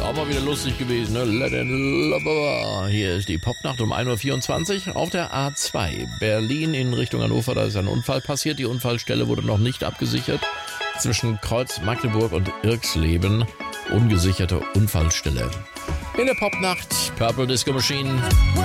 auch mal wieder lustig gewesen, ne? Let it love. Hier ist die Popnacht um 1:24 Uhr auf der A2. Berlin in Richtung Hannover, da ist ein Unfall passiert. Die Unfallstelle wurde noch nicht abgesichert. Zwischen Kreuz Magdeburg und Irxleben ungesicherte Unfallstelle. In der Popnacht, Purple Disco Machine.